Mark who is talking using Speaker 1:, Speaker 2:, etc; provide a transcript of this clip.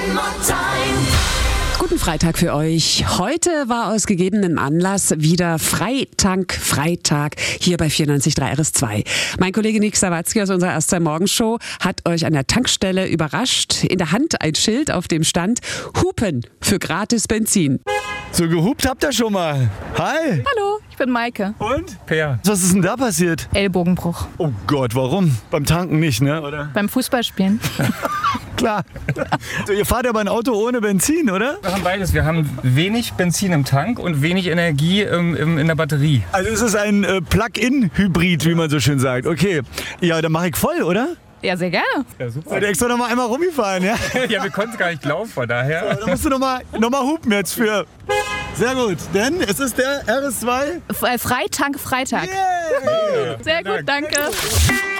Speaker 1: Guten Freitag für euch. Heute war aus gegebenem Anlass wieder Freitag hier bei 94.3 RS2. Mein Kollege Nick Sawatzki aus unserer Erster Morgenshow hat euch an der Tankstelle überrascht. In der Hand ein Schild, auf dem stand Hupen für gratis Benzin.
Speaker 2: So gehupt habt ihr schon mal. Hi.
Speaker 3: Hallo, ich bin Maike.
Speaker 2: Und?
Speaker 4: Per.
Speaker 2: Was ist denn da passiert?
Speaker 3: Ellbogenbruch.
Speaker 2: Oh Gott, warum? Beim Tanken nicht, ne? Oder?
Speaker 3: Beim Fußballspielen.
Speaker 2: Klar. So, ihr fahrt aber ein Auto ohne Benzin, oder?
Speaker 4: Wir haben beides. Wir haben wenig Benzin im Tank und wenig Energie in der Batterie.
Speaker 2: Also es ist ein Plug-in-Hybrid, wie man so schön sagt. Okay. Ja, dann mache ich voll, oder?
Speaker 3: Ja, sehr gerne.
Speaker 4: Ja, super.
Speaker 2: Seid ihr extra noch mal einmal rumgefahren, ja?
Speaker 4: Ja, wir konnten gar nicht laufen, von daher.
Speaker 2: Da musst du noch mal hupen jetzt für... Sehr gut, denn es ist der RS2...
Speaker 3: Freitag.
Speaker 2: Yeah.
Speaker 3: Sehr gut, danke.